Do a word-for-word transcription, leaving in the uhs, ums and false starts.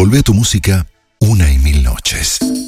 Devolvé a tu música una y mil noches.